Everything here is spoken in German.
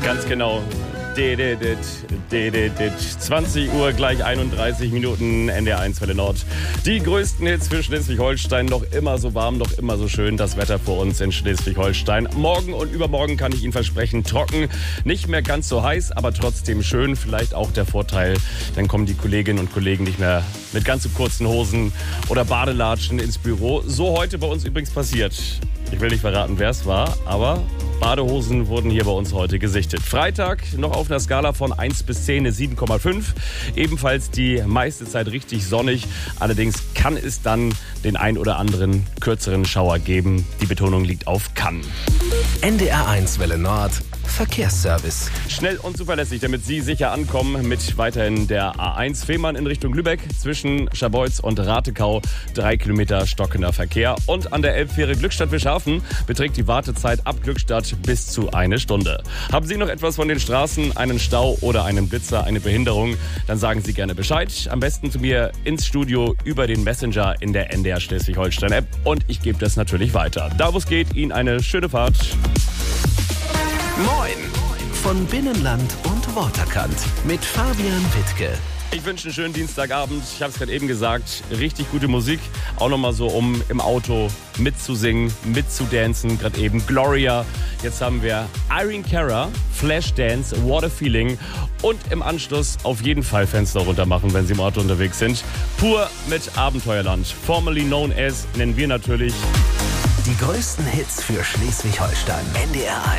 Ganz genau. 20 Uhr gleich 31 Minuten, NDR 1 Welle Nord. Die größten Hits für Schleswig-Holstein, noch immer so warm, noch immer so schön. Das Wetter für uns in Schleswig-Holstein. Morgen und übermorgen kann ich Ihnen versprechen, trocken, nicht mehr ganz so heiß, aber trotzdem schön. Vielleicht auch der Vorteil, dann kommen die Kolleginnen und Kollegen nicht mehr mit ganz so kurzen Hosen oder Badelatschen ins Büro. So heute bei uns übrigens passiert. Ich will nicht verraten, wer es war, aber Badehosen wurden hier bei uns heute gesichtet. Freitag noch auf einer Skala von 1 bis 10 eine 7,5. Ebenfalls die meiste Zeit richtig sonnig. Allerdings kann es dann den ein oder anderen kürzeren Schauer geben. Die Betonung liegt auf kann. NDR 1 Welle Nord. Verkehrsservice. Schnell und zuverlässig, damit Sie sicher ankommen mit weiterhin der A1 Fehmarn in Richtung Lübeck. Zwischen Scharbeutz und Ratekau 3 Kilometer stockender Verkehr. Und an der Elbfähre Glückstadt-Wischhafen beträgt die Wartezeit ab Glückstadt bis zu 1 Stunde. Haben Sie noch etwas von den Straßen, einen Stau oder einen Blitzer, eine Behinderung, dann sagen Sie gerne Bescheid. Am besten zu mir ins Studio über den Messenger in der NDR Schleswig-Holstein-App. Und ich gebe das natürlich weiter. Da, wo es geht, Ihnen eine schöne Fahrt. Moin! Von Binnenland und Waterkant mit Fabian Wittke. Ich wünsche einen schönen Dienstagabend. Ich habe es gerade eben gesagt, richtig gute Musik. Auch nochmal so, um im Auto mitzusingen, mitzudancen. Gerade eben Gloria. Jetzt haben wir Irene Cara, Flashdance, What a Feeling. Und im Anschluss auf jeden Fall Fenster runter machen, wenn Sie im Auto unterwegs sind. Pur mit Abenteuerland. Formerly known as, nennen wir natürlich Die größten Hits für Schleswig-Holstein. NDR 1.